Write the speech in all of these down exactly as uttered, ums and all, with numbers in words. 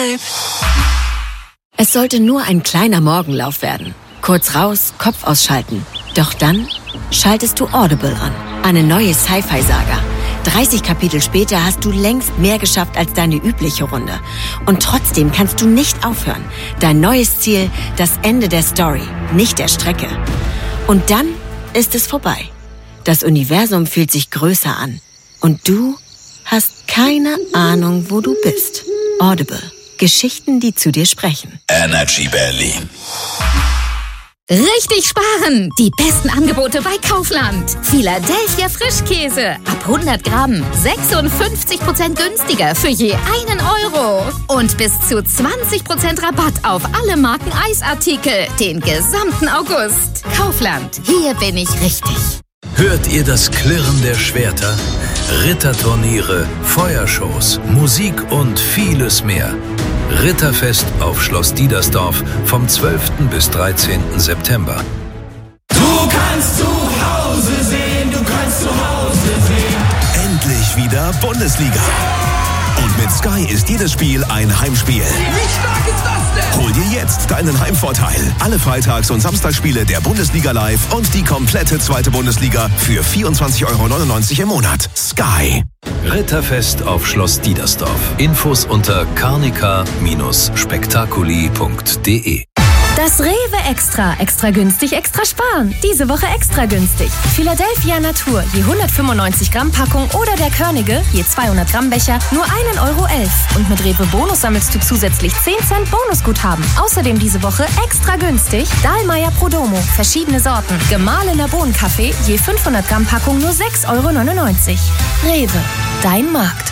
Babe. Es sollte nur ein kleiner Morgenlauf werden. Kurz raus, Kopf ausschalten. Doch dann schaltest du Audible an. Eine neue Sci-Fi-Saga. dreißig Kapitel später hast du längst mehr geschafft als deine übliche Runde. Und trotzdem kannst du nicht aufhören. Dein neues Ziel, das Ende der Story, nicht der Strecke. Und dann ist es vorbei. Das Universum fühlt sich größer an. Und du hast keine Ahnung, wo du bist. Audible. Geschichten, die zu dir sprechen. Energy Berlin. Richtig sparen! Die besten Angebote bei Kaufland. Philadelphia Frischkäse. Ab hundert Gramm. sechsundfünfzig Prozent günstiger für je einen Euro. Und bis zu zwanzig Prozent Rabatt auf alle Marken Eisartikel. Den gesamten August. Kaufland. Hier bin ich richtig. Hört ihr das Klirren der Schwerter? Ritterturniere, Feuershows, Musik und vieles mehr. Ritterfest auf Schloss Diedersdorf vom zwölften bis dreizehnten September. Du kannst zu Hause sehen, du kannst zu Hause sehen. Endlich wieder Bundesliga. Und mit Sky ist jedes Spiel ein Heimspiel. Wie stark ist das denn? Hol dir jetzt deinen Heimvorteil. Alle Freitags- und Samstagsspiele der Bundesliga live und die komplette zweite Bundesliga für vierundzwanzig Euro neunundneunzig im Monat. Sky. Ritterfest auf Schloss Diedersdorf. Infos unter carnica Bindestrich spektakuli Punkt de. Das Rewe Extra. Extra günstig, extra sparen. Diese Woche extra günstig. Philadelphia Natur, je hundertfünfundneunzig Gramm Packung oder der Körnige, je zweihundert Gramm Becher, nur ein Euro elf. Und mit Rewe Bonus sammelst du zusätzlich zehn Cent Bonusguthaben. Außerdem diese Woche extra günstig Dahlmeier Prodomo, verschiedene Sorten. Gemahlener Bohnenkaffee, je fünfhundert Gramm Packung nur sechs Euro neunundneunzig. Rewe, dein Markt.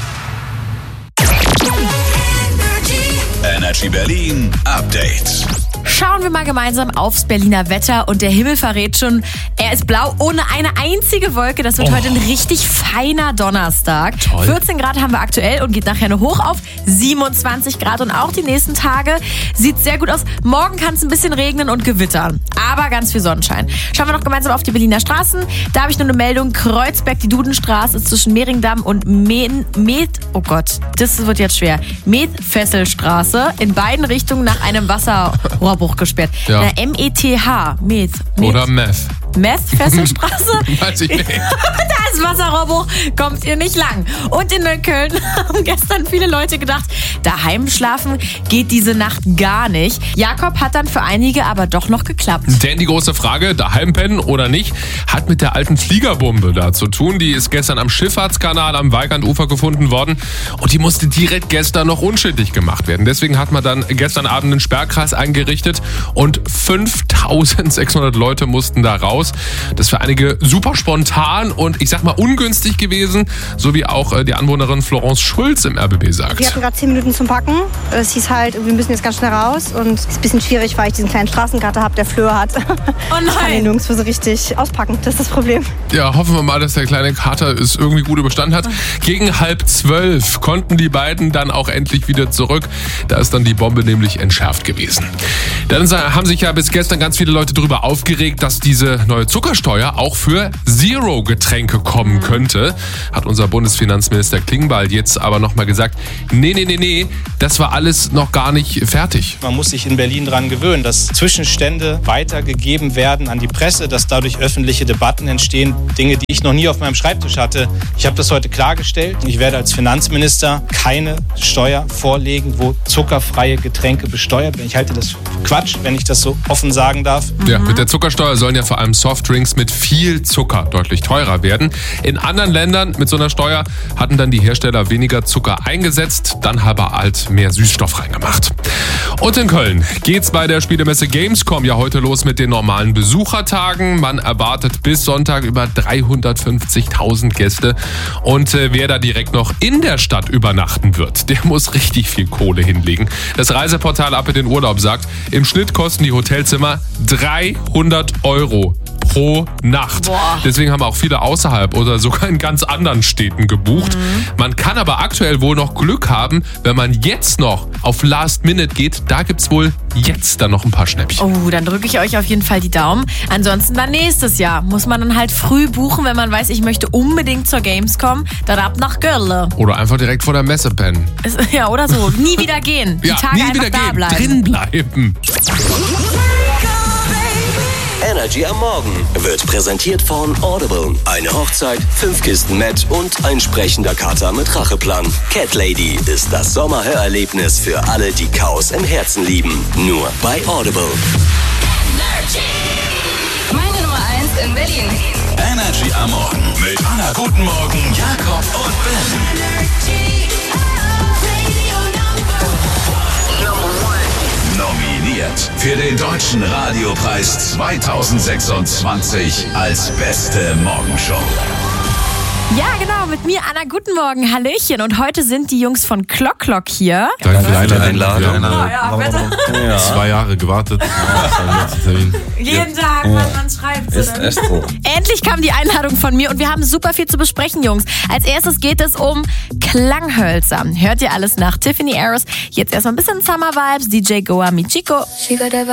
Energy Berlin Update. Schauen wir mal gemeinsam aufs Berliner Wetter und der Himmel verrät schon, er ist blau ohne eine einzige Wolke. Das wird oh. heute ein richtig feiner Donnerstag. Toll. vierzehn Grad haben wir aktuell und geht nachher nur hoch auf siebenundzwanzig Grad und auch die nächsten Tage sieht sehr gut aus. Morgen kann es ein bisschen regnen und gewittern, aber ganz viel Sonnenschein. Schauen wir noch gemeinsam auf die Berliner Straßen. Da habe ich nur eine Meldung. Kreuzberg, die Dudenstraße ist zwischen Mehringdamm und Med, Med oh Gott, das wird jetzt schwer. Medfesselstraße in beiden Richtungen nach einem Wasserrohrbruch gesperrt. Ja. Na, M E T H. Meth. Meth. Oder Meth. Meth-Fesselstraße? Weiß ich nicht. Da ist Wasserrohrbruch, kommt ihr nicht lang. Und in Neukölln haben gestern viele Leute gedacht, daheim schlafen geht diese Nacht gar nicht. Jakob hat dann für einige aber doch noch geklappt. Denn die große Frage, daheim pennen oder nicht, hat mit der alten Fliegerbombe da zu tun. Die ist gestern am Schifffahrtskanal am Weigandufer gefunden worden und die musste direkt gestern noch unschädlich gemacht werden. Deswegen hat man dann gestern Abend einen Sperrkreis eingerichtet und fünftausendsechshundert Leute mussten da raus. Das ist für einige super spontan und ich sag mal ungünstig gewesen, so wie auch die Anwohnerin Florence Schulz im R B B sagt. Wir hatten gerade zehn Minuten zum Packen. Es hieß halt, wir müssen jetzt ganz schnell raus und es ist ein bisschen schwierig, weil ich diesen kleinen Straßenkater habe, der Flöhe hat. Oh nein! Ich kann ihn nirgendwo so richtig auspacken, das ist das Problem. Ja, hoffen wir mal, dass der kleine Kater es irgendwie gut überstanden hat. Gegen halb zwölf konnten die beiden dann auch endlich wieder zurück. Da ist dann die Bombe nämlich entschärft gewesen. Dann haben sich ja bis gestern ganz viele Leute darüber aufgeregt, dass diese neue Zuckersteuer auch für Zero-Getränke kommen könnte. Hat unser Bundesfinanzminister Klingbeil jetzt aber nochmal gesagt, nee, nee, nee, nee, das war alles noch gar nicht fertig. Man muss sich in Berlin daran gewöhnen, dass Zwischenstände weitergegeben werden an die Presse, dass dadurch öffentliche Debatten entstehen. Dinge, die ich noch nie auf meinem Schreibtisch hatte. Ich habe das heute klargestellt. Ich werde als Finanzminister keine Steuer vorlegen, wo zuckerfreie Getränke besteuert werden. Ich halte das für Quatsch, wenn ich das so offen sagen darf. Ja, mit der Zuckersteuer sollen ja vor allem Softdrinks mit viel Zucker deutlich teurer werden. In anderen Ländern mit so einer Steuer hatten dann die Hersteller weniger Zucker eingesetzt, dann aber halt mehr Süßstoff reingemacht. Und in Köln geht's bei der Spielemesse Gamescom ja heute los mit den normalen Besuchertagen. Man erwartet bis Sonntag über dreihundertfünfzigtausend Gäste. Und äh, wer da direkt noch in der Stadt übernachten wird, der muss richtig viel Kohle hinlegen. Das Reiseportal Ab in den Urlaub sagt, im Schnitt kosten die Hotelzimmer dreihundert Euro pro Nacht. Boah. Deswegen haben auch viele außerhalb oder sogar in ganz anderen Städten gebucht. Mhm. Man kann aber aktuell wohl noch Glück haben, wenn man jetzt noch auf Last Minute geht. Da gibt's wohl jetzt dann noch ein paar Schnäppchen. Oh, dann drücke ich euch auf jeden Fall die Daumen. Ansonsten dann nächstes Jahr. Muss man dann halt früh buchen, wenn man weiß, ich möchte unbedingt zur Gamescom. Dann ab nach Gölle. Oder einfach direkt vor der Messe pennen. Es, ja, oder so. Nie wieder gehen. Die ja, Tage nie einfach wieder da gehen. bleiben. Drin bleiben. Energy am Morgen wird präsentiert von Audible. Eine Hochzeit, fünf Kisten Met und ein sprechender Kater mit Racheplan. Cat Lady ist das Sommerhörerlebnis für alle, die Chaos im Herzen lieben. Nur bei Audible. Meine Nummer eins in Berlin. Energy am Morgen mit Anna Guten Morgen, Jakob und Ben. Nominiert für den Deutschen Radiopreis zwanzig sechsundzwanzig als beste Morgenshow. Ja, genau, mit mir Anna, guten Morgen, Hallöchen. Und heute sind die Jungs von Clock Clock hier. Danke für die Einladung. Oh, ja, bitte. Ja. Zwei Jahre gewartet. Jeden Tag, man, man schreibt so. Ist echt so. Endlich kam die Einladung von mir und wir haben super viel zu besprechen, Jungs. Als erstes geht es um Klanghölzer. Hört ihr alles nach Tiffany Harris. Jetzt erstmal ein bisschen Summer Vibes, D J Goa Michiko.